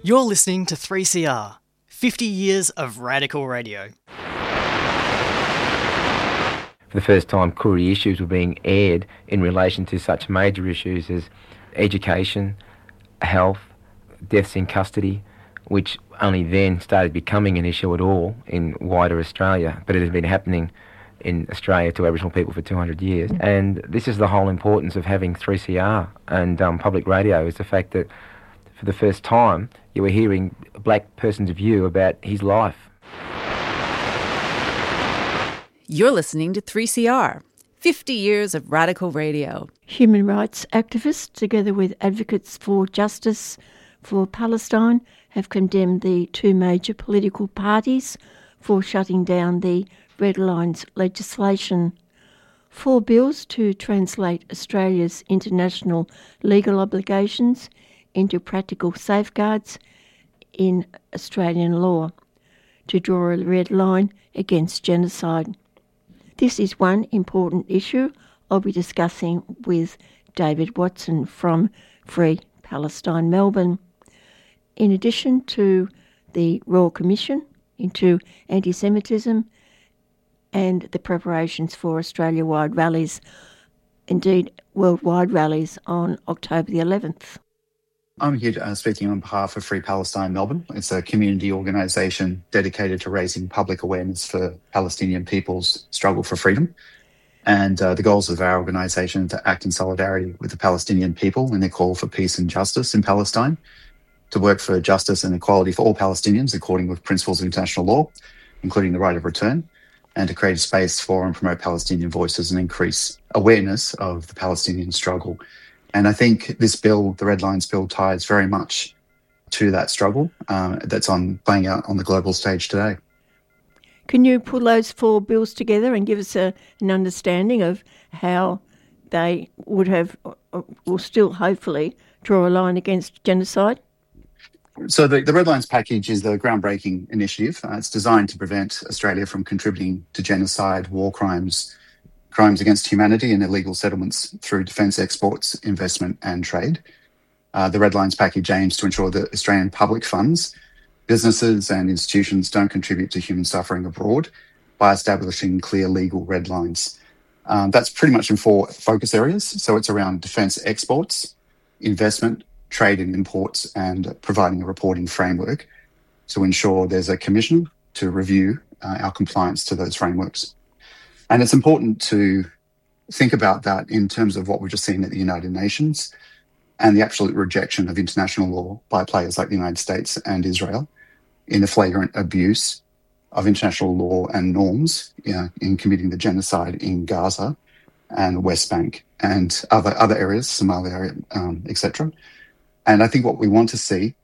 You're listening to 3CR, 50 years of radical radio. For the first time, Koori issues were being aired in relation to such major issues as education, health, deaths in custody, which only then started becoming an issue at all in wider Australia, but it has been happening in Australia to Aboriginal people for 200 years. And this is the whole importance of having 3CR and public radio, is the fact that for the first time you were hearing a black person's view about his life. You're listening to 3CR, 50 years of radical radio. Human rights activists, together with advocates for justice for Palestine, have condemned the two major political parties for shutting down the Red Lines legislation. 4 bills to translate Australia's international legal obligations into practical safeguards in Australian law to draw a red line against genocide. This is one important issue I'll be discussing with David Watson from Free Palestine Melbourne. In addition to the Royal Commission into Anti-Semitism and the preparations for Australia-wide rallies, indeed worldwide rallies on October the 11th. I'm here speaking on behalf of Free Palestine Melbourne. It's a community organisation dedicated to raising public awareness for Palestinian people's struggle for freedom. And the goals of our organisation are to act in solidarity with the Palestinian people in their call for peace and justice in Palestine, to work for justice and equality for all Palestinians according with principles of international law, including the right of return, and to create a space for and promote Palestinian voices and increase awareness of the Palestinian struggle. And I think this bill, the Red Lines bill, ties very much to that struggle that's playing out on the global stage today. Can you pull those 4 bills together and give us an understanding of how they would have, or still hopefully, draw a line against genocide? So the Red Lines package is the groundbreaking initiative. It's designed to prevent Australia from contributing to genocide, war crimes, crimes against humanity and illegal settlements through defence exports, investment and trade. The Red Lines package aims to ensure that Australian public funds, businesses and institutions don't contribute to human suffering abroad by establishing clear legal red lines. That's pretty much in 4 focus areas. So it's around defence exports, investment, trade and imports, and providing a reporting framework to ensure there's a commission to review our compliance to those frameworks. And it's important to think about that in terms of what we've just seen at the United Nations and the absolute rejection of international law by players like the United States and Israel in the flagrant abuse of international law and norms in committing the genocide in Gaza and the West Bank and other areas, Somalia, etc. And I think what we want to see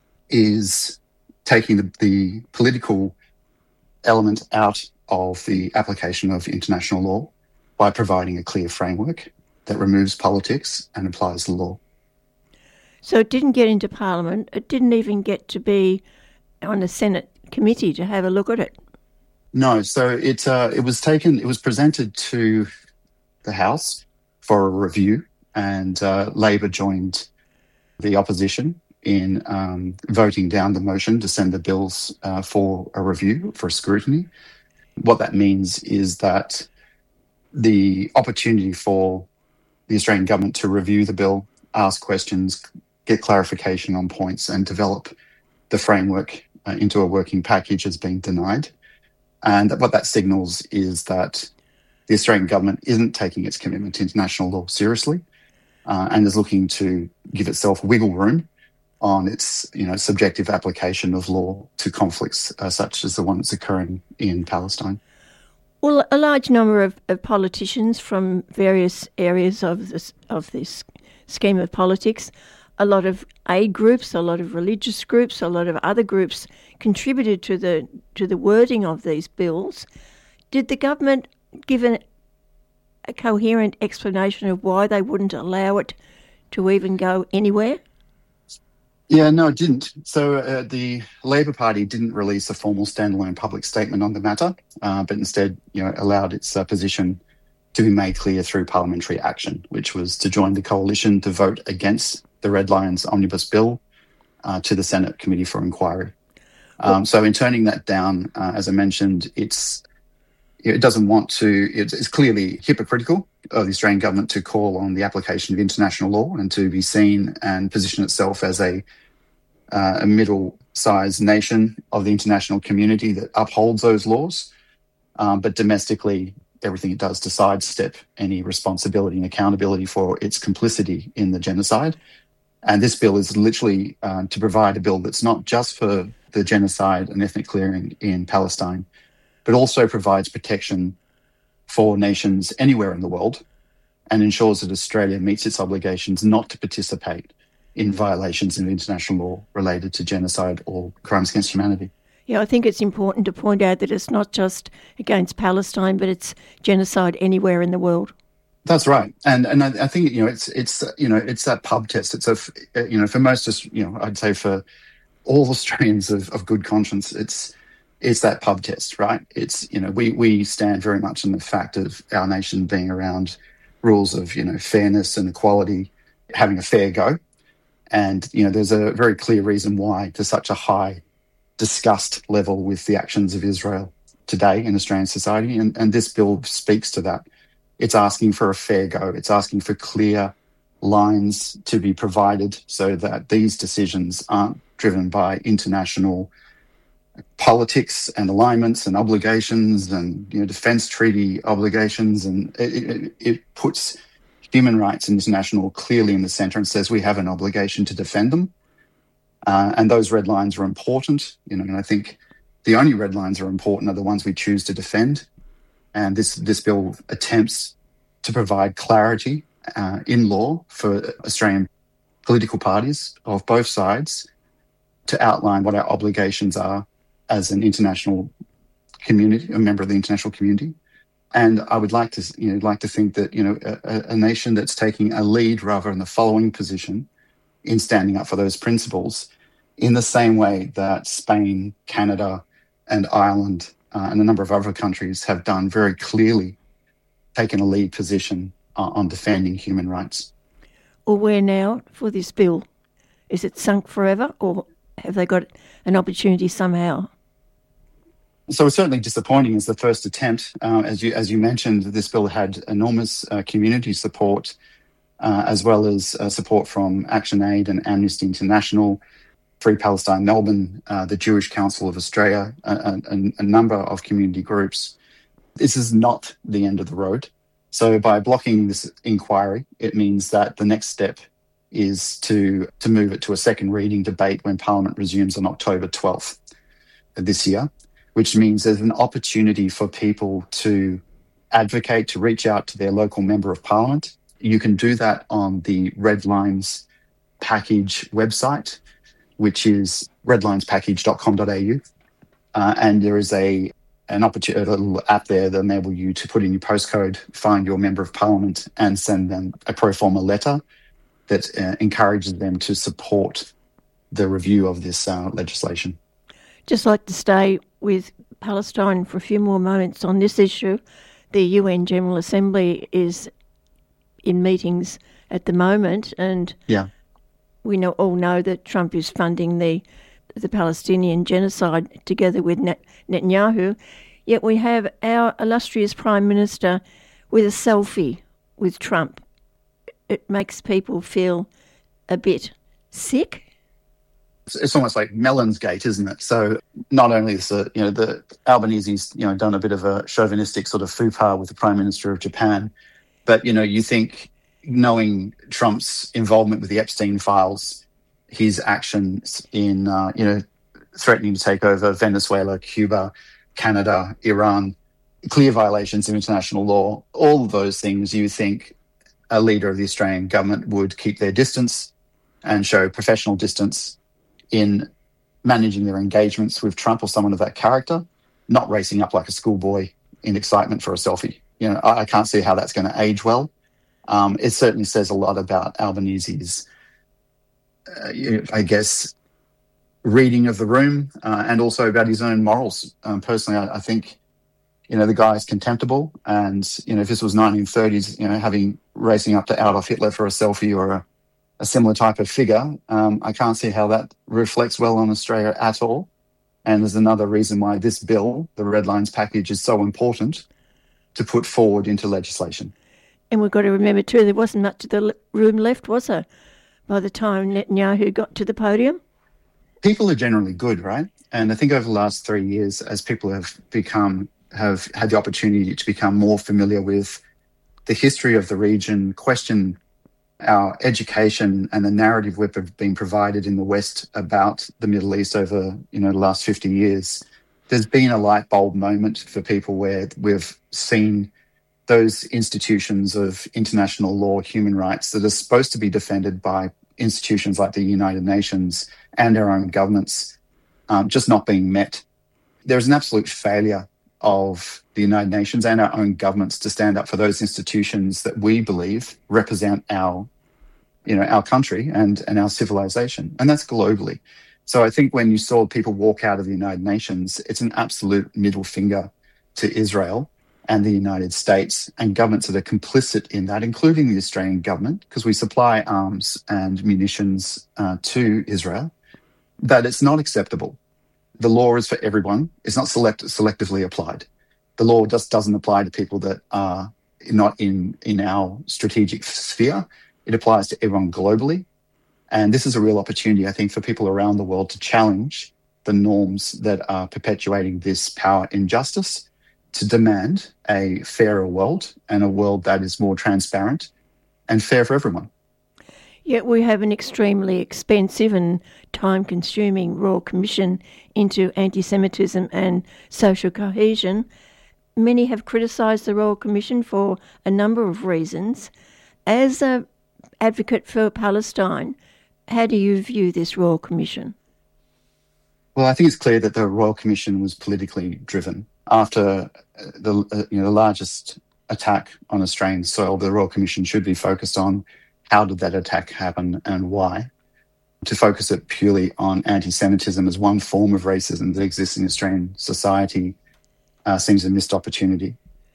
is taking the political element out of the application of international law by providing a clear framework that removes politics and applies the law. So it didn't get into Parliament. It didn't even get to be on a Senate committee to have a look at it. No, so it was presented to the House for a review, and Labor joined the opposition in voting down the motion to send the bills for a review, for scrutiny. What that means is that the opportunity for the Australian government to review the bill, ask questions, get clarification on points and develop the framework into a working package has been denied. And what that signals is that the Australian government isn't taking its commitment to international law seriously and is looking to give itself wiggle room on its subjective application of law to conflicts such as the one that's occurring in Palestine. Well, a large number of politicians from various areas of this scheme of politics, a lot of aid groups, a lot of religious groups, a lot of other groups contributed to the wording of these bills. Did the government give a coherent explanation of why they wouldn't allow it to even go anywhere? Yeah, no, it didn't. So the Labor Party didn't release a formal standalone public statement on the matter, but instead, allowed its position to be made clear through parliamentary action, which was to join the coalition to vote against the Red Lines omnibus bill to the Senate Committee for Inquiry. So in turning that down, as I mentioned, it's clearly hypocritical of the Australian government to call on the application of international law and to be seen and position itself as a middle-sized nation of the international community that upholds those laws, but domestically, everything it does to sidestep any responsibility and accountability for its complicity in the genocide. And this bill is literally to provide a bill that's not just for the genocide and ethnic clearing in Palestine, but also provides protection for nations anywhere in the world and ensures that Australia meets its obligations not to participate in violations of international law related to genocide or crimes against humanity. Yeah, I think it's important to point out that it's not just against Palestine, but it's genocide anywhere in the world. That's right, and I think it's that pub test. It's for most, I'd say for all Australians of good conscience, it's that pub test, right? It's we stand very much in the fact of our nation being around rules of fairness and equality, having a fair go, and there's a very clear reason why there's such a high disgust level with the actions of Israel today in Australian society, and this bill speaks to that. It's asking for a fair go. It's asking for clear lines to be provided so that these decisions aren't driven by international politics and alignments and obligations and defence treaty obligations, and it puts human rights and international clearly in the centre and says we have an obligation to defend them. And those red lines are important, and I think the only red lines are important are the ones we choose to defend. And this bill attempts to provide clarity in law for Australian political parties of both sides to outline what our obligations are as an international community, a member of the international community. And I would like to think that a nation that's taking a lead rather than the following position in standing up for those principles, in the same way that Spain, Canada, and Ireland and a number of other countries have done very clearly, taken a lead position on defending human rights. Or where now for this bill? Is it sunk forever, or have they got an opportunity somehow? So it's certainly disappointing as the first attempt. As you mentioned, this bill had enormous community support, as well as support from ActionAid and Amnesty International, Free Palestine Melbourne, the Jewish Council of Australia, a number of community groups. This is not the end of the road. So by blocking this inquiry, it means that the next step is to move it to a second reading debate when Parliament resumes on October 12th of this year, which means there's an opportunity for people to advocate, to reach out to their local member of Parliament. You can do that on the Redlines package website, which is redlinespackage.com.au. And there is a little app there that enables you to put in your postcode, find your member of Parliament, and send them a pro forma letter that encourages them to support the review of this legislation. Just like to stay with Palestine for a few more moments on this issue. The UN General Assembly is in meetings at the moment, and we all know that Trump is funding the Palestinian genocide together with Netanyahu, yet we have our illustrious Prime Minister with a selfie with Trump. It makes people feel a bit sick. It's almost like Mellon's Gate, isn't it? So not only is the Albanese's done a bit of a chauvinistic sort of faux pas with the Prime Minister of Japan, but you think, knowing Trump's involvement with the Epstein files, his actions in threatening to take over Venezuela, Cuba, Canada, Iran, clear violations of international law, all of those things, you think a leader of the Australian government would keep their distance and show professional distance in managing their engagements with Trump or someone of that character, not racing up like a schoolboy in excitement for a selfie. I can't see how that's going to age well. It certainly says a lot about Albanese's, reading of the room and also about his own morals. Personally, I think, the guy is contemptible. And, if this was 1930s, racing up to Adolf Hitler for a selfie or a similar type of figure. I can't see how that reflects well on Australia at all. And there's another reason why this bill, the Red Lines package, is so important to put forward into legislation. And we've got to remember too, there wasn't much of the room left, was there, by the time Netanyahu got to the podium? People are generally good, right? And I think over the last 3 years, as people have had the opportunity to become more familiar with the history of the region, question our education and the narrative we've been provided in the West about the Middle East over, the last 50 years, there's been a light bulb moment for people where we've seen those institutions of international law, human rights that are supposed to be defended by institutions like the United Nations and our own governments just not being met. There's an absolute failure of the United Nations and our own governments to stand up for those institutions that we believe represent our country and our civilization, and that's globally. So I think when you saw people walk out of the United Nations, it's an absolute middle finger to Israel and the United States and governments that are complicit in that, including the Australian government, because we supply arms and munitions to Israel, that it's not acceptable. The law is for everyone. It's not selectively applied. The law just doesn't apply to people that are not in our strategic sphere. It applies to everyone globally. And this is a real opportunity, I think, for people around the world to challenge the norms that are perpetuating this power injustice, to demand a fairer world and a world that is more transparent and fair for everyone. Yet we have an extremely expensive and time-consuming Royal Commission into anti-Semitism and social cohesion. Many have criticised the Royal Commission for a number of reasons. As an advocate for Palestine, how do you view this Royal Commission? Well, I think it's clear that the Royal Commission was politically driven. After the largest attack on Australian soil, the Royal Commission should be focused on how did that attack happen and why. To focus it purely on anti-Semitism as one form of racism that exists in Australian society seems a missed opportunity.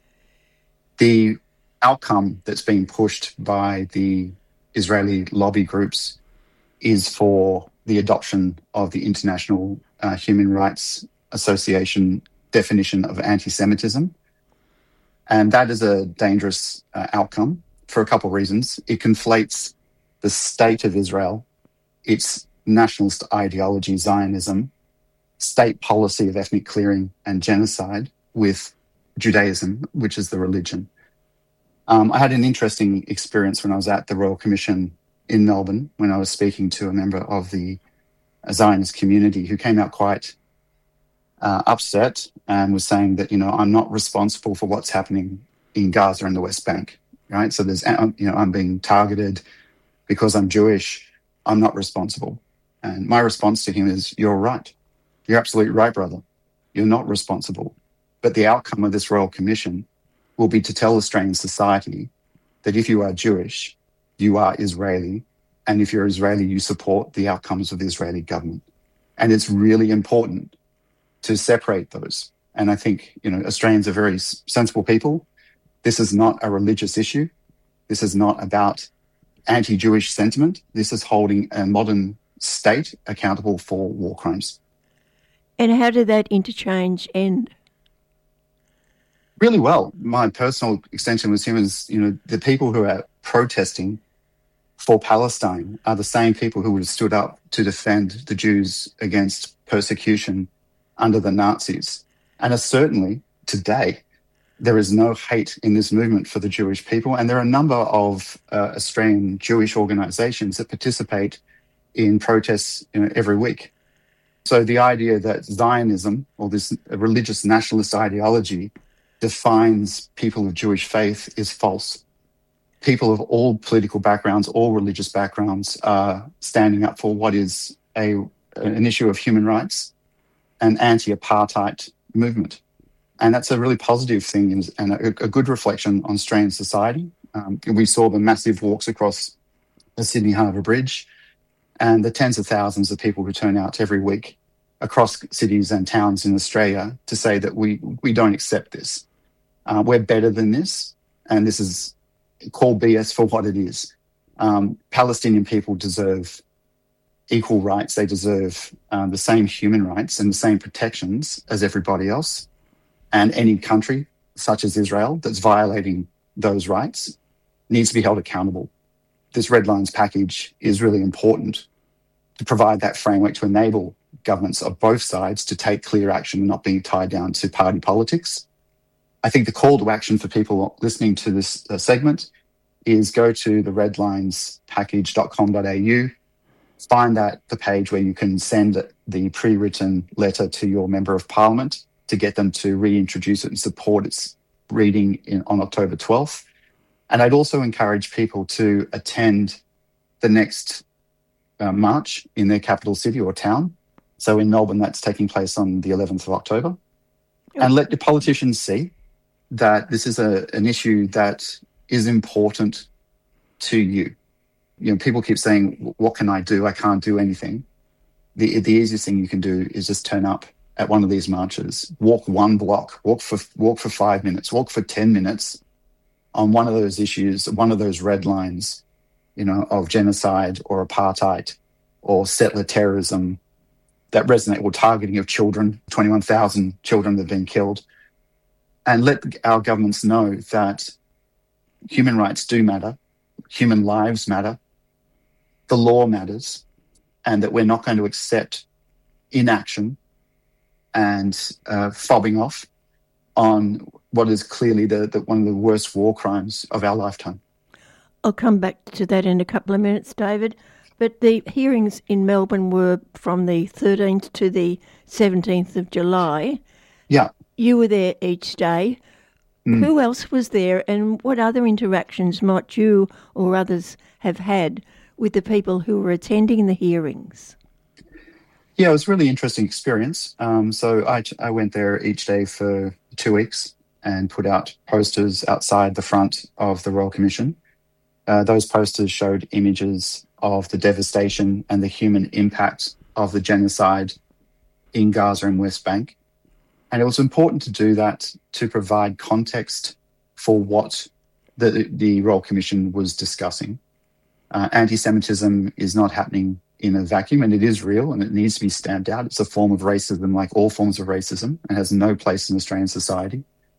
The outcome that's being pushed by the Israeli lobby groups is for the adoption of the International Human Rights Association definition of anti-Semitism. And that is a dangerous outcome for a couple of reasons. It conflates the state of Israel, its nationalist ideology, Zionism, state policy of ethnic clearing and genocide with Judaism, which is the religion. I had an interesting experience when I was at the Royal Commission in Melbourne when I was speaking to a member of the Zionist community who came out quite upset and was saying that, I'm not responsible for what's happening in Gaza and the West Bank, right? So there's, I'm being targeted because I'm Jewish. I'm not responsible. And my response to him is, you're right. You're absolutely right, brother. You're not responsible. But the outcome of this Royal Commission will be to tell Australian society that if you are Jewish, you are Israeli. And if you're Israeli, you support the outcomes of the Israeli government. And it's really important to separate those. And I think, Australians are very sensible people. This is not a religious issue. This is not about anti-Jewish sentiment. This is holding a modern state accountable for war crimes. And how did that interchange end? Really well. My personal extension with him is, the people who are protesting for Palestine are the same people who would have stood up to defend the Jews against persecution under the Nazis. And certainly today, there is no hate in this movement for the Jewish people. And there are a number of Australian Jewish organisations that participate in protests every week. So the idea that Zionism, or this religious nationalist ideology, defines people of Jewish faith is false. People of all political backgrounds, all religious backgrounds are standing up for what is an issue of human rights and anti-apartheid movement. And that's a really positive thing and a good reflection on Australian society. We saw the massive walks across the Sydney Harbour Bridge and the tens of thousands of people who turn out every week across cities and towns in Australia to say that we don't accept this. We're better than this, and this is call BS for what it is. Palestinian people deserve equal rights. They deserve the same human rights and the same protections as everybody else. And any country, such as Israel, that's violating those rights needs to be held accountable. This Red Lines package is really important to provide that framework to enable governments of both sides to take clear action and not being tied down to party politics. I think the call to action for people listening to this segment is go to the redlinespackage.com.au, find the page where you can send the pre-written letter to your Member of Parliament to get them to reintroduce it and support its reading on October 12th. And I'd also encourage people to attend the next march in their capital city or town. So in Melbourne, that's taking place on the 11th of October. And let the politicians see that this is an issue that is important to you. You know, people keep saying, what can I do? I can't do anything. The easiest thing you can do is just turn up at one of these marches, walk one block, walk for 5 minutes, walk for 10 minutes on one of those issues, one of those red lines, you know, of genocide or apartheid or settler terrorism that resonate, or targeting of children, 21,000 children that have been killed. And let our governments know that human rights do matter, human lives matter, the law matters, and that we're not going to accept inaction and fobbing off on what is clearly one of the worst war crimes of our lifetime. I'll come back to that in a couple of minutes, David. But the hearings in Melbourne were from the 13th to the 17th of July. Yeah. You were there each day. Who else was there, and what other interactions might you or others have had with the people who were attending the hearings? Yeah, it was a really interesting experience. So I went there each day for 2 weeks and put out posters outside the front of the Royal Commission. Those posters showed images of the devastation and the human impact of the genocide in Gaza and West Bank. And it was important to do that to provide context for what the Royal Commission was discussing. Anti-Semitism is not happening in a vacuum, and it is real, and it needs to be stamped out. It's a form of racism, like all forms of racism, and has no place in Australian society.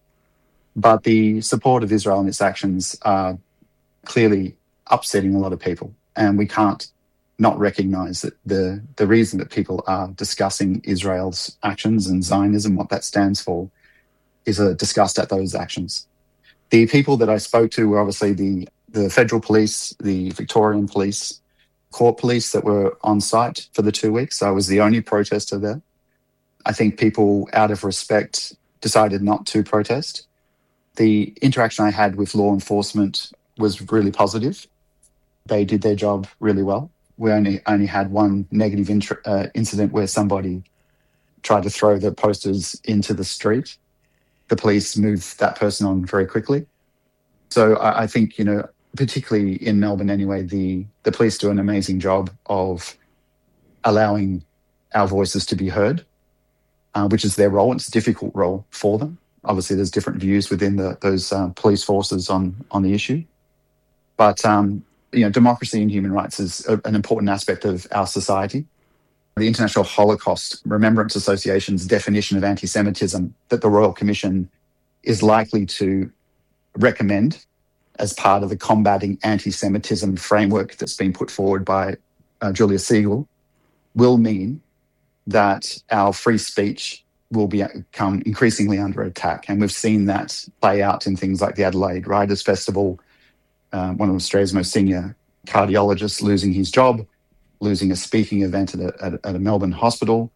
But the support of Israel and its actions are clearly upsetting a lot of people, and we can't not recognise that the reason that people are discussing Israel's actions and Zionism, what that stands for, is discussed at those actions. The people that I spoke to were obviously the federal police, the Victorian police, court police that were on site for the 2 weeks. I was the only protester there. I think people, out of respect, decided not to protest. The interaction I had with law enforcement was really positive. They did their job really well. We only had one negative incident where somebody tried to throw the posters into the street. The police moved that person on very quickly. So I think, you know, particularly in Melbourne anyway, the police do an amazing job of allowing our voices to be heard, which is their role. It's a difficult role for them. Obviously, there's different views within those police forces on the issue. But, you know, democracy and human rights is an important aspect of our society. The International Holocaust Remembrance Association's definition of anti-Semitism that the Royal Commission is likely to recommend as part of the combating anti-Semitism framework that's been put forward by Julia Siegel will mean that our free speech will become increasingly under attack. And we've seen that play out in things like the Adelaide Writers' Festival, one of Australia's most senior cardiologists losing his job, losing a speaking event at a Melbourne hospital,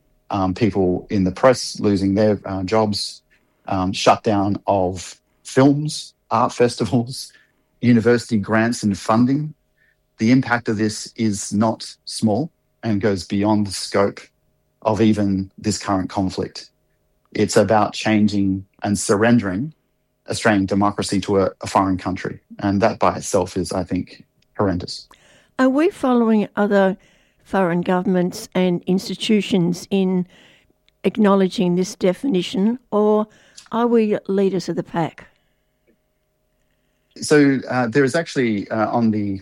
people in the press losing their jobs, shutdown of films, art festivals, university grants and funding. The impact of this is not small and goes beyond the scope of even this current conflict. It's about changing and surrendering Australian democracy to a foreign country. And that by itself is, I think, horrendous. Are we following other foreign governments and institutions in acknowledging this definition, or are we leaders of the pack? So there is actually on the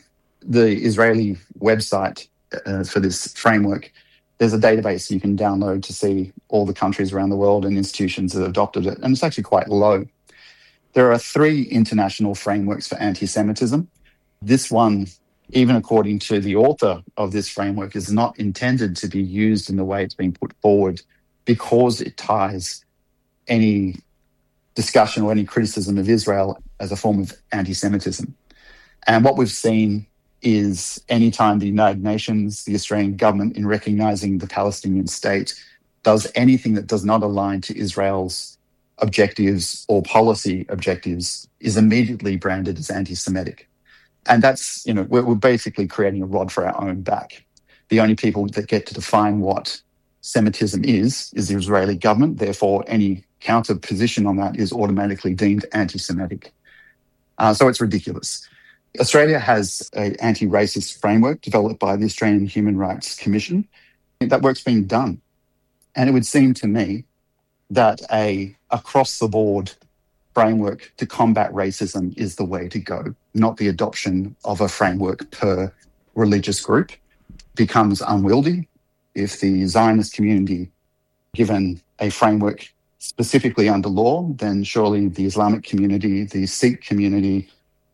the Israeli website for this framework, there's a database you can download to see all the countries around the world and institutions that have adopted it, and it's actually quite low. There are 3 international frameworks for anti-Semitism. This one, even according to the author of this framework, is not intended to be used in the way it's being put forward because it ties any discussion or any criticism of Israel as a form of anti-Semitism. And what we've seen is anytime the United Nations, the Australian government, in recognising the Palestinian state, does anything that does not align to Israel's objectives or policy objectives, is immediately branded as anti-Semitic. And that's, we're basically creating a rod for our own back. The only people that get to define what Semitism is the Israeli government. Therefore, any counter position on that is automatically deemed anti-Semitic. So it's ridiculous. Australia has an anti-racist framework developed by the Australian Human Rights Commission. That work's been done. And it would seem to me that a across-the-board framework to combat racism is the way to go, not the adoption of a framework per religious group. Becomes unwieldy if the Zionist community, given a framework specifically under law, then surely the Islamic community, the Sikh community,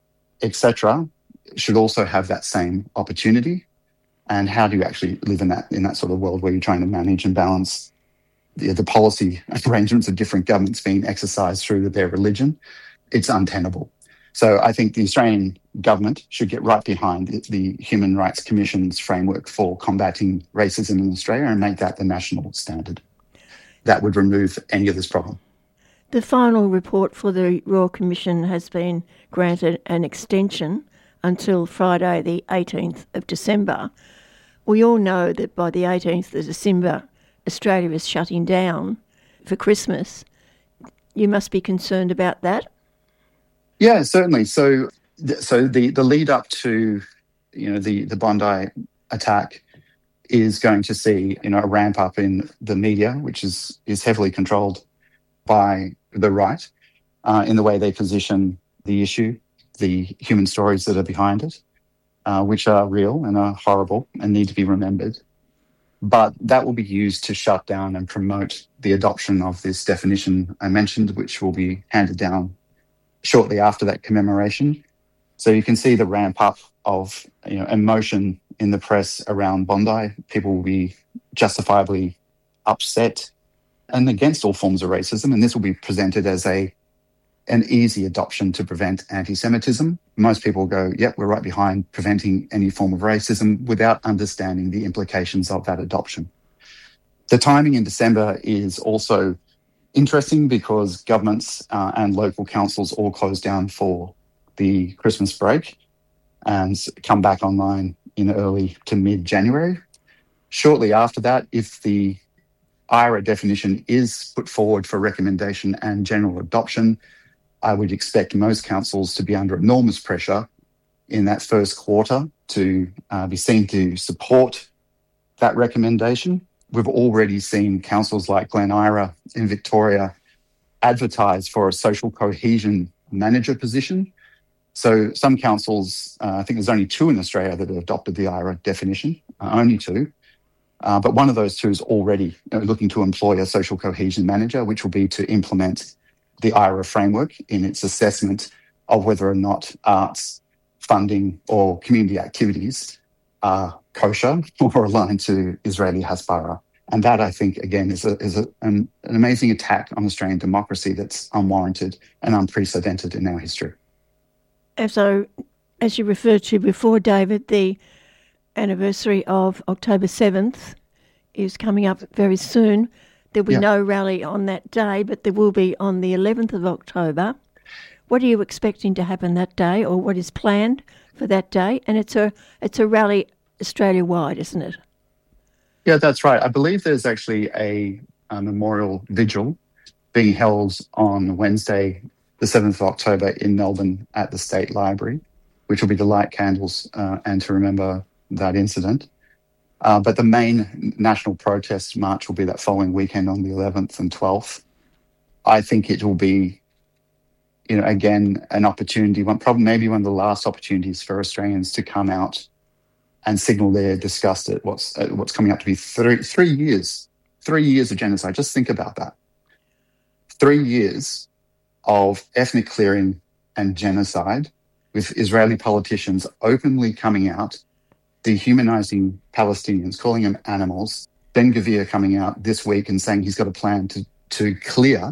etc., should also have that same opportunity. And how do you actually live in that sort of world where you're trying to manage and balance the policy arrangements of different governments being exercised through their religion? It's untenable. So I think the Australian government should get right behind the Human Rights Commission's framework for combating racism in Australia and make that the national standard. That would remove any of this problem. The final report for the Royal Commission has been granted an extension until Friday the 18th of December. We all know that by the 18th of December, Australia is shutting down for Christmas. You must be concerned about that. Yeah, certainly. So the lead up to the Bondi attack is going to see a ramp up in the media, which is heavily controlled by the right in the way they position the issue, the human stories that are behind it, which are real and are horrible and need to be remembered. But that will be used to shut down and promote the adoption of this definition I mentioned, which will be handed down shortly after that commemoration. So you can see the ramp up of emotion in the press around Bondi. People will be justifiably upset and against all forms of racism, and this will be presented as an easy adoption to prevent anti-Semitism. Most people go, yep, we're right behind preventing any form of racism, without understanding the implications of that adoption. The timing in December is also interesting because governments and local councils all close down for the Christmas break and come back online in early to mid-January. Shortly after that, if the IHRA definition is put forward for recommendation and general adoption, I would expect most councils to be under enormous pressure in that first quarter to be seen to support that recommendation. We've already seen councils like Glen Eira in Victoria advertise for a social cohesion manager position. So some councils, I think there's only 2 in Australia that have adopted the IHRA definition, only 2. But one of those 2 is already looking to employ a social cohesion manager, which will be to implement the IHRA framework in its assessment of whether or not arts funding or community activities are kosher or aligned to Israeli Hasbara. And that, I think, again, is an amazing attack on Australian democracy that's unwarranted and unprecedented in our history. And so, as you referred to before, David, the anniversary of October 7th is coming up very soon. There'll be no rally on that day, but there will be on the 11th of October. What are you expecting to happen that day, or what is planned for that day? And it's a rally Australia-wide, isn't it? Yeah, that's right. I believe there's actually a memorial vigil being held on Wednesday, the 7th of October in Melbourne at the State Library, which will be to light candles and to remember that incident. But the main national protest march will be that following weekend on the 11th and 12th. I think it will be again, an opportunity, maybe one of the last opportunities for Australians to come out and signal their disgust at what's coming up to be 3 years. 3 years of genocide. Just think about that. 3 years of ethnic clearing and genocide, with Israeli politicians openly coming out, dehumanizing Palestinians, calling them animals. Ben-Gvir coming out this week and saying he's got a plan to clear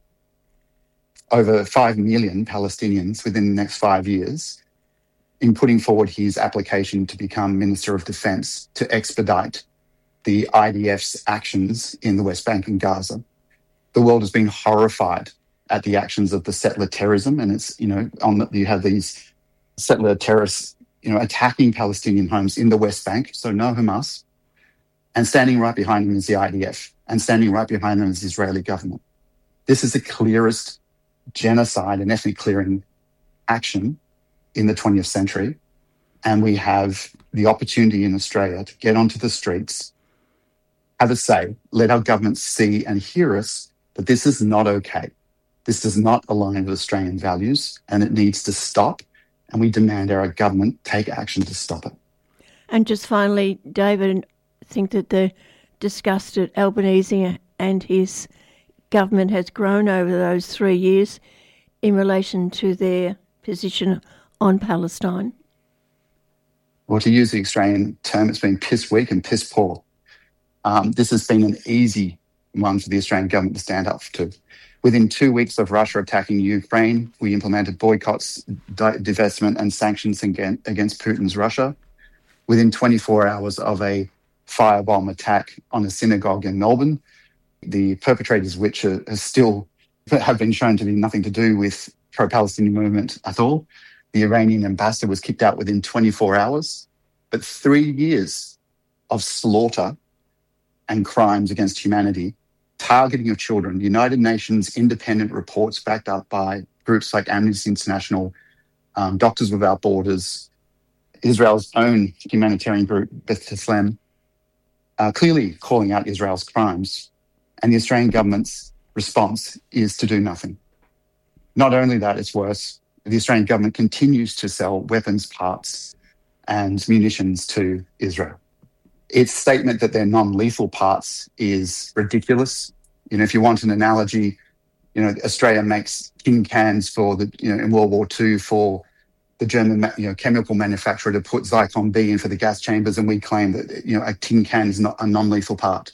over 5 million Palestinians within the next 5 years, in putting forward his application to become Minister of Defence to expedite the IDF's actions in the West Bank and Gaza. The world has been horrified at the actions of the settler terrorism, and it's, you have these settler terrorists, attacking Palestinian homes in the West Bank, so no Hamas, and standing right behind them is the IDF, and standing right behind them is the Israeli government. This is the clearest genocide and ethnic clearing action in the 20th century, and we have the opportunity in Australia to get onto the streets, have a say, let our government see and hear us that this is not okay. This does not align with Australian values, and it needs to stop, and we demand our government take action to stop it. And just finally, David, I think that the disgust at Albanese and his government has grown over those 3 years in relation to their position on Palestine. Well, to use the Australian term, it's been piss weak and piss poor. This has been an easy one for the Australian government to stand up to. Within 2 weeks of Russia attacking Ukraine, we implemented boycotts, divestment and sanctions against Putin's Russia. Within 24 hours of a firebomb attack on a synagogue in Melbourne, the perpetrators, which have been shown to be nothing to do with pro-Palestinian movement at all. The Iranian ambassador was kicked out within 24 hours. But 3 years of slaughter and crimes against humanity, targeting of children, United Nations independent reports backed up by groups like Amnesty International, Doctors Without Borders, Israel's own humanitarian group, B'Tselem, clearly calling out Israel's crimes. And the Australian government's response is to do nothing. Not only that, it's worse. The Australian government continues to sell weapons parts and munitions to Israel. Its statement that they're non-lethal parts is ridiculous. If you want an analogy, Australia makes tin cans for in World War II for the German chemical manufacturer to put Zyklon B in for the gas chambers, and we claim that a tin can is not a non-lethal part.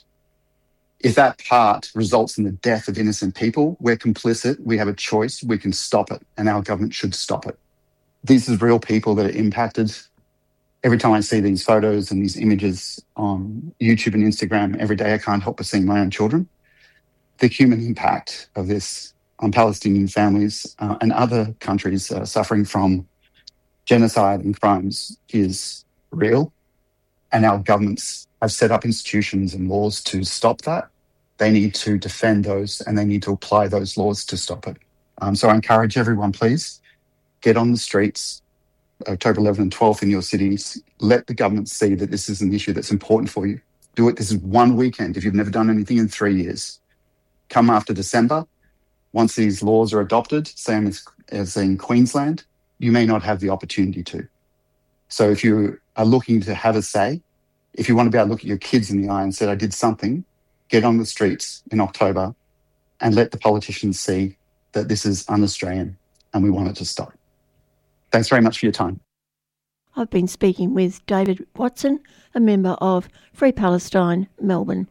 If that part results in the death of innocent people, we're complicit. We have a choice. We can stop it, and our government should stop it. These are real people that are impacted. Every time I see these photos and these images on YouTube and Instagram every day, I can't help but see my own children. The human impact of this on Palestinian families and other countries suffering from genocide and crimes is real, and our governments have set up institutions and laws to stop that. They need to defend those, and they need to apply those laws to stop it. So I encourage everyone, please, get on the streets, October 11th and 12th in your cities. Let the government see that this is an issue that's important for you. Do it. This is one weekend if you've never done anything in 3 years. Come after December, once these laws are adopted, same as in Queensland, you may not have the opportunity to. So if you are looking to have a say, if you want to be able to look at your kids in the eye and say, I did something, get on the streets in October and let the politicians see that this is un-Australian and we want it to stop. Thanks very much for your time. I've been speaking with David Watson, a member of Free Palestine, Melbourne.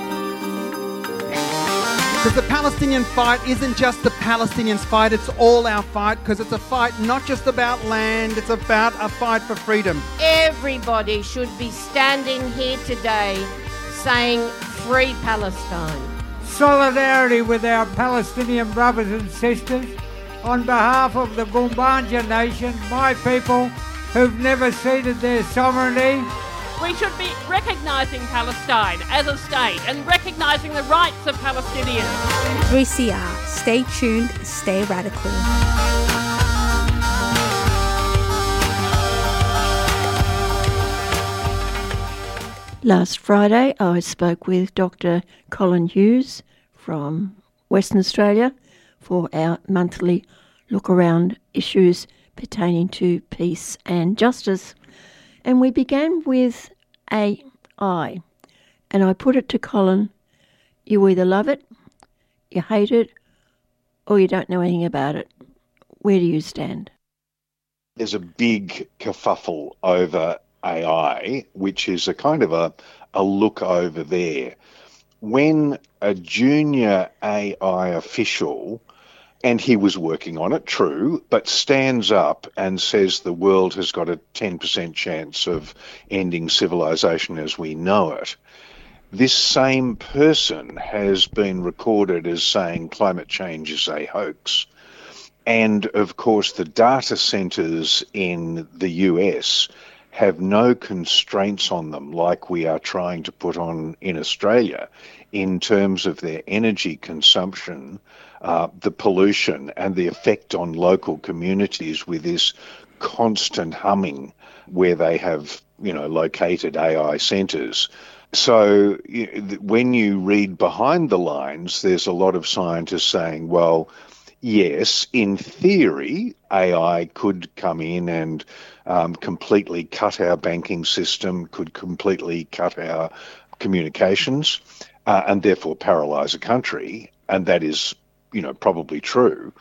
Because the Palestinian fight isn't just the Palestinians' fight, it's all our fight, because it's a fight not just about land, it's about a fight for freedom. Everybody should be standing here today saying Free Palestine. Solidarity with our Palestinian brothers and sisters on behalf of the Gumbaynggirr Nation, my people who've never ceded their sovereignty. We should be recognising Palestine as a state and recognising the rights of Palestinians. 3CR. Stay tuned, stay radical. Last Friday, I spoke with Dr. Colin Hughes from Western Australia for our monthly look around issues pertaining to peace and justice. And we began with AI. And I put it to Colin, you either love it, you hate it, or you don't know anything about it. Where do you stand? There's a big kerfuffle over AI, which is a kind of a look over there. When a junior AI official, and he was working on it, true, but stands up and says the world has got a 10% chance of ending civilization as we know it, this same person has been recorded as saying climate change is a hoax. And, of course, the data centres in the US have no constraints on them like we are trying to put on in Australia in terms of their energy consumption, the pollution and the effect on local communities with this constant humming where they have, located AI centres. So when you read behind the lines, there's a lot of scientists saying, well, yes, in theory, AI could come in and completely cut our banking system, could completely cut our communications, and therefore paralyse a country. And that is, probably true.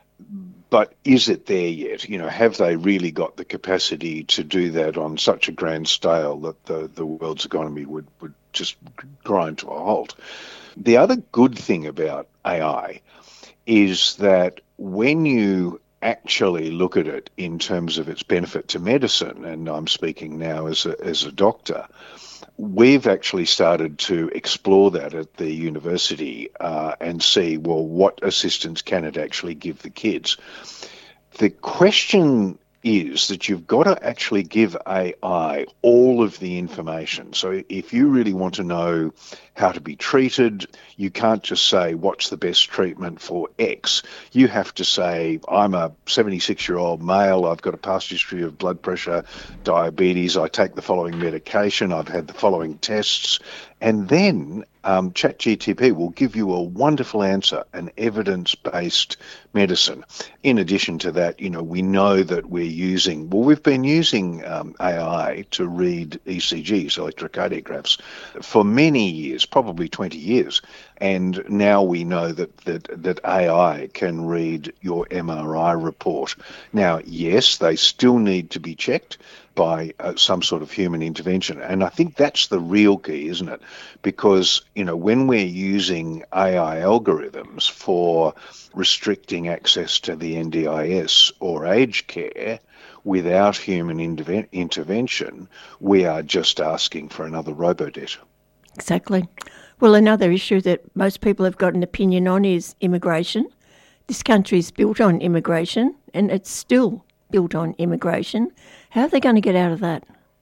But is it there yet? Have they really got the capacity to do that on such a grand scale that the world's economy would just grind to a halt? The other good thing about AI is that when you actually look at it in terms of its benefit to medicine, and I'm speaking now as a doctor, we've actually started to explore that at the university and see, well, what assistance can it actually give the kids? The question is that you've got to actually give AI all of the information. So if you really want to know how to be treated, you can't just say, what's the best treatment for X? You have to say, I'm a 76-year-old male, I've got a past history of blood pressure, diabetes, I take the following medication, I've had the following tests, and then ChatGTP will give you a wonderful answer, an evidence-based medicine. In addition to that, we know that we've been using AI to read ECGs, electrocardiographs, for many years, probably 20 years. And now we know that AI can read your MRI report. Now, yes, they still need to be checked by some sort of human intervention. And I think that's the real key, isn't it? Because, when we're using AI algorithms for restricting access to the NDIS or aged care without human intervention, we are just asking for another robo-debt. Exactly. Well, another issue that most people have got an opinion on is immigration. This country is built on immigration, and it's still built on immigration. How are they going to get out of that?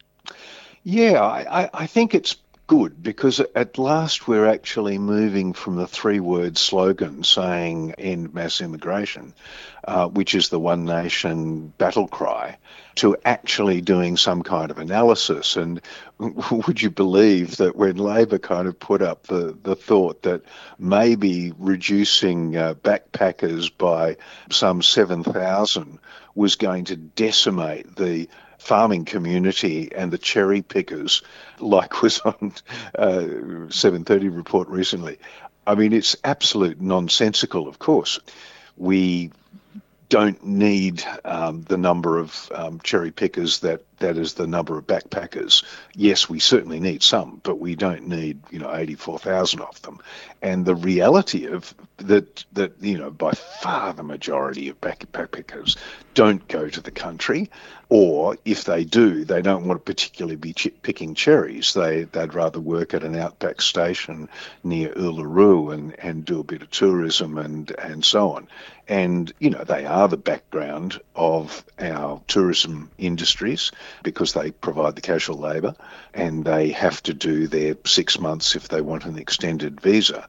Yeah, I think it's good because at last we're actually moving from the three-word slogan saying end mass immigration, which is the One Nation battle cry, to actually doing some kind of analysis. And would you believe that when Labor kind of put up the thought that maybe reducing backpackers by some 7,000 was going to decimate the farming community and the cherry pickers, like was on 7:30 report recently. I mean, it's absolute nonsensical, of course. We don't need the number of cherry pickers that is the number of backpackers. Yes, we certainly need some, but we don't need 84,000 of them. And the reality of that by far the majority of backpackers don't go to the country, or if they do, they don't want to particularly be picking cherries. They'd rather work at an outback station near Uluru and do a bit of tourism and so on. And, they are the background of our tourism industries because they provide the casual labour and they have to do their 6 months if they want an extended visa.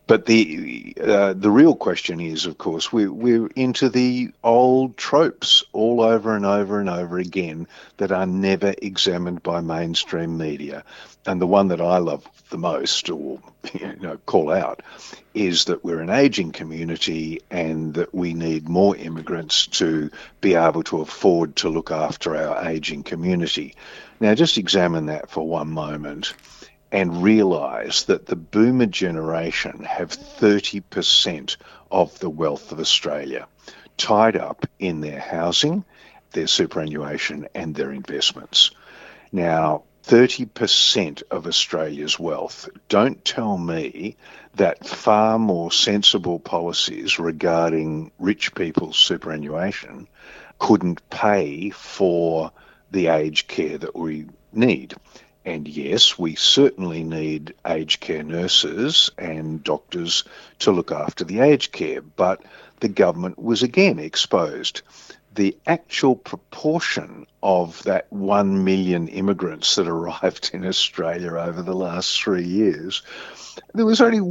But the real question is, of course, we're into the old tropes all over and over and over again that are never examined by mainstream media. And the one that I love the most, or call out, is that we're an ageing community and that we need more immigrants to be able to afford to look after our ageing community. Now, just examine that for one moment and realise that the boomer generation have 30% of the wealth of Australia tied up in their housing, their superannuation and their investments. Now, 30% of Australia's wealth. Don't tell me that far more sensible policies regarding rich people's superannuation couldn't pay for the aged care that we need. And yes, we certainly need aged care nurses and doctors to look after the aged care, but the government was again exposed. The actual proportion of that 1 million immigrants that arrived in Australia over the last 3 years, there was only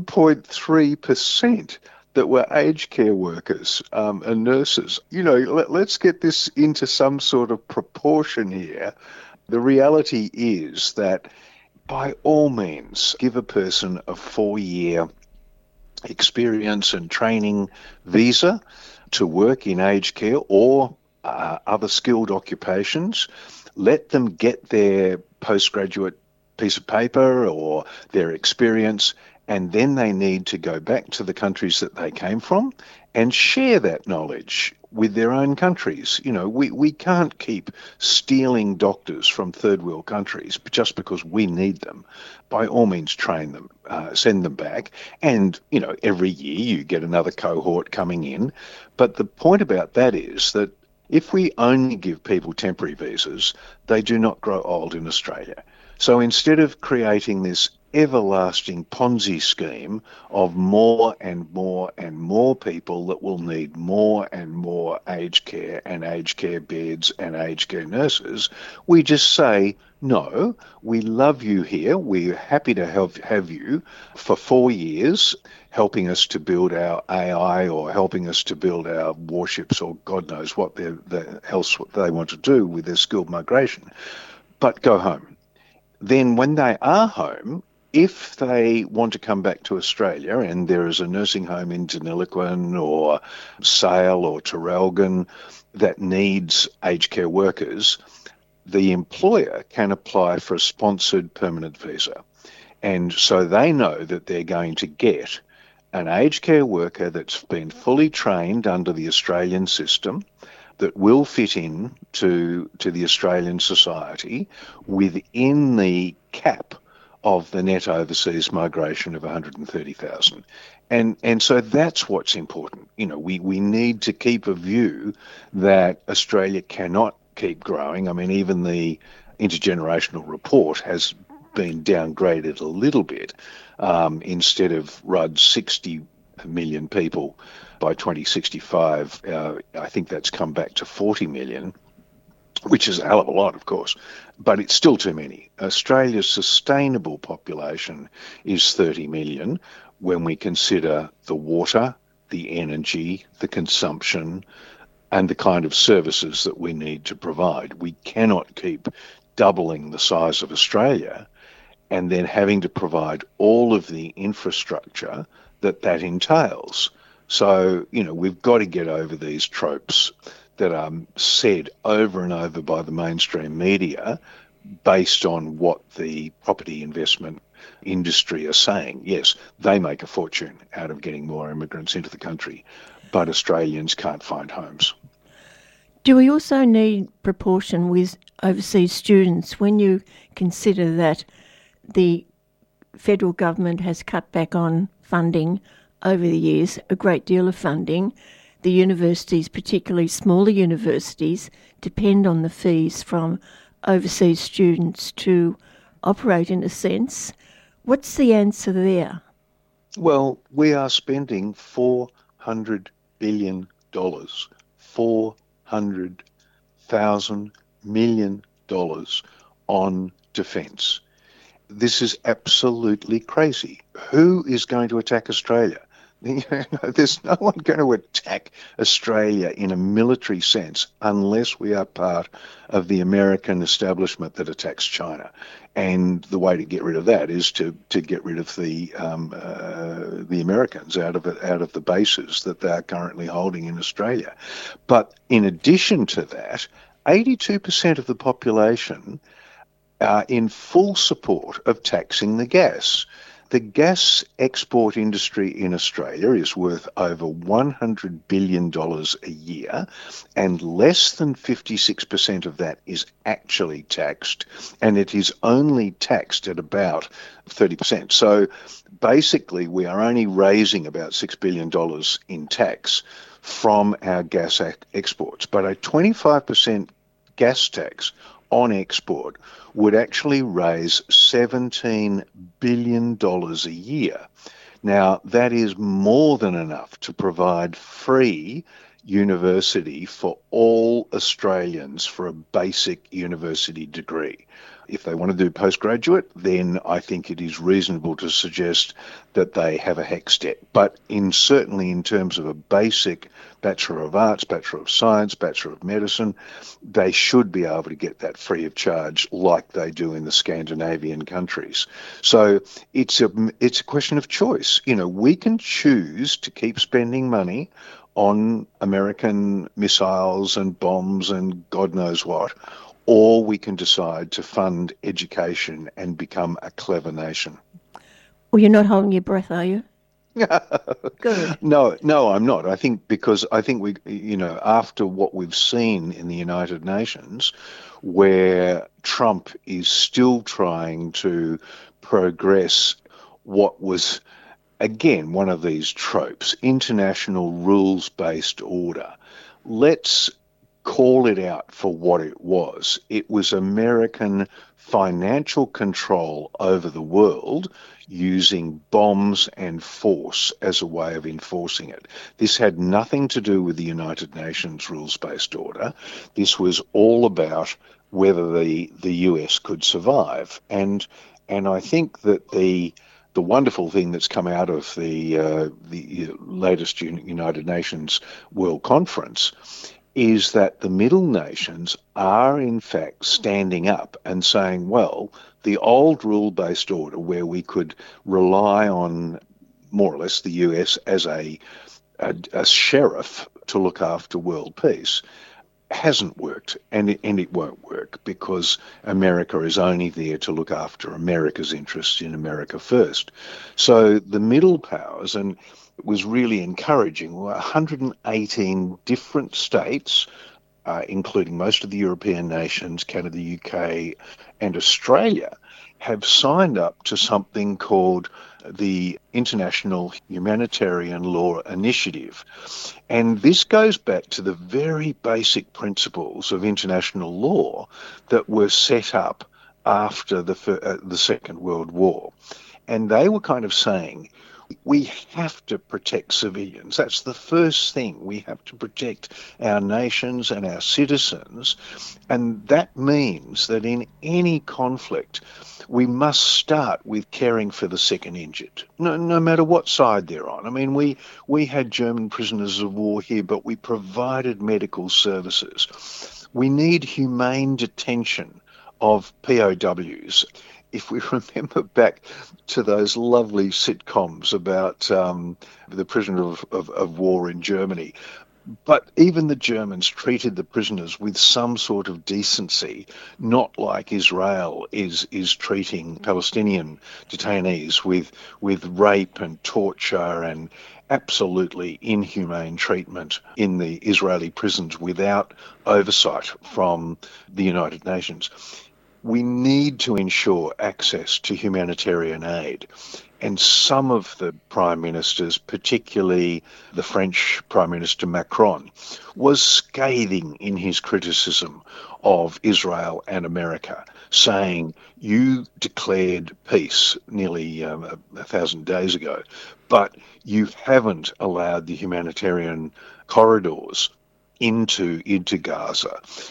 1.3% that were aged care workers and nurses. Let's get this into some sort of proportion here. The reality is that by all means, give a person a 4-year experience and training visa to work in aged care or other skilled occupations. Let them get their postgraduate piece of paper or their experience, and then they need to go back to the countries that they came from and share that knowledge with their own countries. We can't keep stealing doctors from third world countries just because we need them. By all means, train them, send them back. And, every year you get another cohort coming in. But the point about that is that if we only give people temporary visas, they do not grow old in Australia. So instead of creating this everlasting Ponzi scheme of more and more and more people that will need more and more aged care and aged care beds and aged care nurses, we just say, no, we love you here. We're happy to have you for 4 years, helping us to build our AI or helping us to build our warships or God knows what else they want to do with their skilled migration. But go home. Then when they are home, if they want to come back to Australia and there is a nursing home in Deniliquin or Sale or Traralgon that needs aged care workers, the employer can apply for a sponsored permanent visa. And so they know that they're going to get an aged care worker that's been fully trained under the Australian system, that will fit in to the Australian society within the cap of the net overseas migration of 130,000. And so that's what's important. We need to keep a view that Australia cannot keep growing. I mean, even the intergenerational report has been downgraded a little bit. Instead of Rudd's 60 million people by 2065, I think that's come back to 40 million, which is a hell of a lot, of course, but it's still too many. Australia's sustainable population is 30 million when we consider the water, the energy, the consumption, and the kind of services that we need to provide. We cannot keep doubling the size of Australia and then having to provide all of the infrastructure that entails. So, we've got to get over these tropes that are said over and over by the mainstream media based on what the property investment industry are saying. Yes, they make a fortune out of getting more immigrants into the country, but Australians can't find homes. Do we also need proportion with overseas students when you consider that the federal government has cut back on funding over the years, a great deal of funding? The universities, particularly smaller universities, depend on the fees from overseas students to operate in a sense. What's the answer there? Well, we are spending $400 billion, $400,000 million on defence. this is absolutely crazy. Who is going to attack Australia? There's no one going to attack Australia in a military sense unless we are part of the American establishment that attacks China. And the way to get rid of that is to get rid of the Americans out of the bases that they are currently holding in Australia. But in addition to that, 82% of the population are in full support of taxing the gas. The gas export industry in Australia is worth over $100 billion a year, and less than 56% of that is actually taxed, and it is only taxed at about 30%. So basically, we are only raising about $6 billion in tax from our gas exports, but a 25% gas tax on export would actually raise $17 billion a year. Now, that is more than enough to provide free university for all Australians for a basic university degree. If they want to do postgraduate, then I think it is reasonable to suggest that they have a HECS debt. But certainly in terms of a basic Bachelor of Arts, Bachelor of Science, Bachelor of Medicine, they should be able to get that free of charge like they do in the Scandinavian countries. So it's a question of choice. We can choose to keep spending money on American missiles and bombs and God knows what, or we can decide to fund education and become a clever nation. Well, you're not holding your breath, are you? Good. No, I'm not. I think we, after what we've seen in the United Nations, where Trump is still trying to progress what was, again, one of these tropes, international rules-based order. Let's call it out for what it was. It was American financial control over the world using bombs and force as a way of enforcing it. This had nothing to do with the United Nations rules-based order. This was all about whether the US could survive. And I think that the wonderful thing that's come out of the latest United Nations World Conference is that the middle nations are in fact standing up and saying, well, the old rule-based order where we could rely on more or less the US as a sheriff to look after world peace hasn't worked, and it won't work because America is only there to look after America's interests in America first. So the middle powers, and it was really encouraging, 118 different states, including most of the European nations, Canada, UK, and Australia, have signed up to something called the International Humanitarian Law Initiative. And this goes back to the very basic principles of international law that were set up after the Second World War. And they were kind of saying, we have to protect civilians. That's the first thing. We have to protect our nations and our citizens. And that means that in any conflict, we must start with caring for the sick and injured, no matter what side they're on. I mean, we had German prisoners of war here, but we provided medical services. We need humane detention of POWs. If we remember back to those lovely sitcoms about the prisoner of war in Germany, but even the Germans treated the prisoners with some sort of decency, not like Israel is treating Palestinian detainees with rape and torture and absolutely inhumane treatment in the Israeli prisons without oversight from the United Nations. We need to ensure access to humanitarian aid. And some of the prime ministers, particularly the French Prime Minister Macron, was scathing in his criticism of Israel and America, saying, you declared peace nearly 1,000 days ago, but you haven't allowed the humanitarian corridors into Gaza.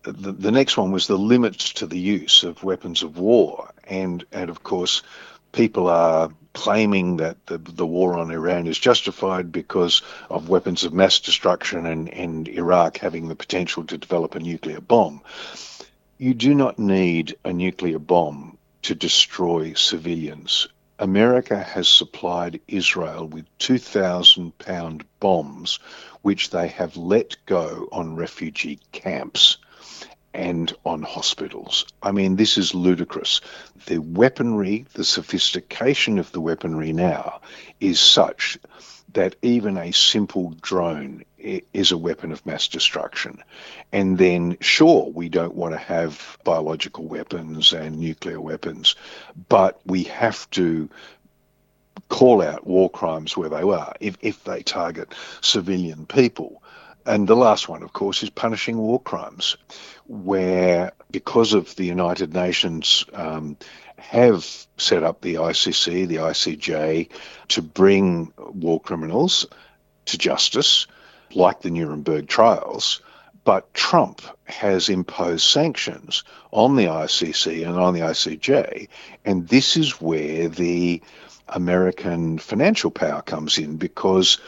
the next one was the limits to the use of weapons of war. And of course, people are claiming that the war on Iran is justified because of weapons of mass destruction and Iraq having the potential to develop a nuclear bomb. You do not need a nuclear bomb to destroy civilians. America has supplied Israel with 2,000-pound bombs, which they have let go on refugee camps and on hospitals. I mean, this is ludicrous. The weaponry, the sophistication of the weaponry now is such that even a simple drone is a weapon of mass destruction. And then, sure, we don't want to have biological weapons and nuclear weapons, but we have to call out war crimes where they are, if they target civilian people. And the last one, of course, is punishing war crimes, where because of the United Nations have set up the ICC, the ICJ, to bring war criminals to justice, like the Nuremberg trials, but Trump has imposed sanctions on the ICC and on the ICJ, and this is where the American financial power comes in, because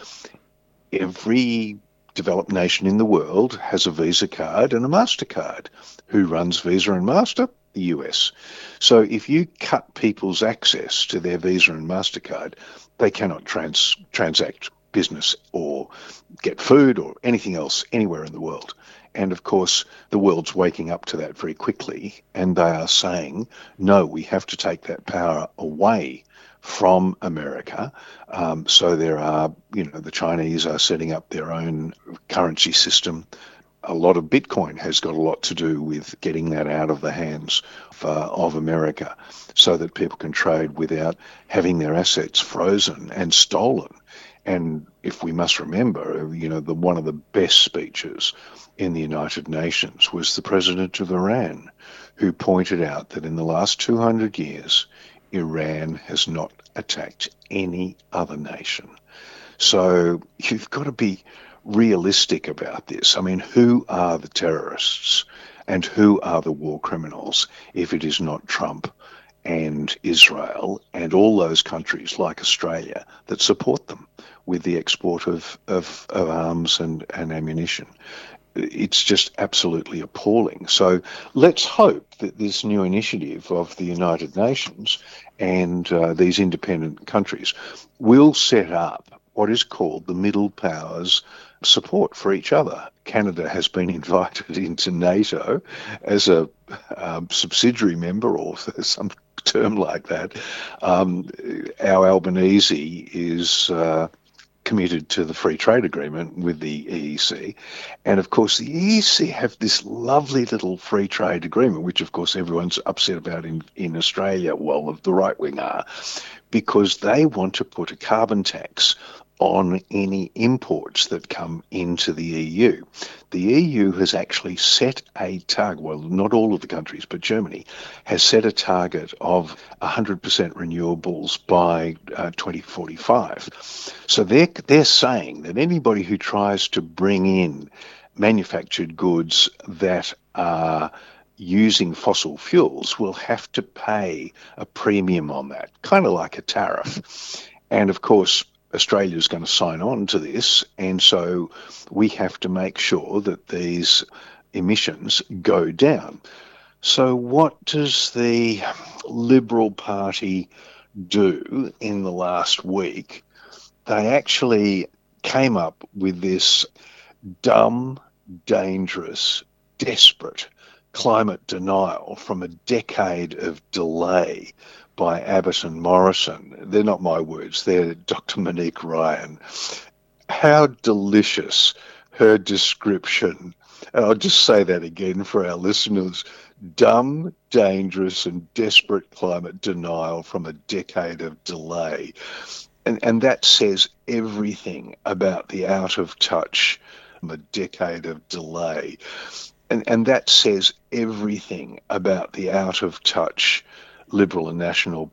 every developed nation in the world has a Visa card and a MasterCard. Who runs Visa and Master? The US. So if you cut people's access to their Visa and MasterCard, they cannot transact business or get food or anything else anywhere in the world. And of course, the world's waking up to that very quickly, and they are saying, no, we have to take that power away from America. So there are, the Chinese are setting up their own currency system. A lot of Bitcoin has got a lot to do with getting that out of the hands of America, so that people can trade without having their assets frozen and stolen. And if we must remember, one of the best speeches in the United Nations was the president of Iran, who pointed out that in the last 200 years, Iran has not attacked any other nation. So you've got to be realistic about this. I mean, who are the terrorists and who are the war criminals if it is not Trump and Israel and all those countries like Australia that support them with the export of arms and ammunition? It's just absolutely appalling. So let's hope that this new initiative of the United Nations and these independent countries will set up what is called the Middle Powers support for each other. Canada has been invited into NATO as a subsidiary member, or some term like that. Our Albanese is committed to the free trade agreement with the EEC. And of course, the EEC have this lovely little free trade agreement, which of course everyone's upset about in Australia, well, the right wing are, because they want to put a carbon tax on any imports that come into the EU. The EU has actually set a target, well, not all of the countries, but Germany has set a target of 100% renewables by 2045. So they're saying that anybody who tries to bring in manufactured goods that are using fossil fuels will have to pay a premium on that, kind of like a tariff. And of course, Australia is going to sign on to this, and so we have to make sure that these emissions go down. So what does the Liberal Party do in the last week? They actually came up with this dumb, dangerous, desperate climate denial from a decade of delay by Abbott and Morrison. They're not my words, they're Dr. Monique Ryan. How delicious her description. And I'll just say that again for our listeners. Dumb, dangerous and desperate climate denial from a decade of delay. And that says everything about the out of touch, a decade of delay. And that says everything about the out of touch Liberal and National